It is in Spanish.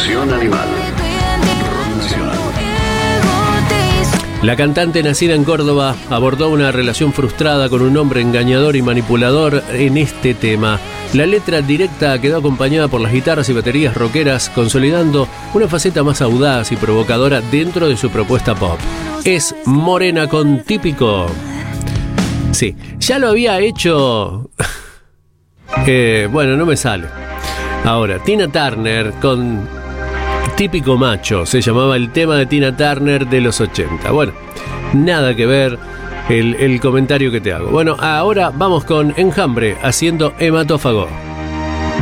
Nación Animal. Rock Nacional. La cantante nacida en Córdoba abordó una relación frustrada con un hombre engañador y manipulador en este tema. La letra directa quedó acompañada por las guitarras y baterías rockeras, consolidando una faceta más audaz y provocadora dentro de su propuesta pop. Es Morena con Típico. Sí, ya lo había hecho... bueno, no me sale. Ahora, Tina Turner con Típico Macho, se llamaba el tema de Tina Turner de los 80. Bueno, nada que ver el comentario que te hago. Bueno, ahora vamos con Enjambre haciendo Hematófago.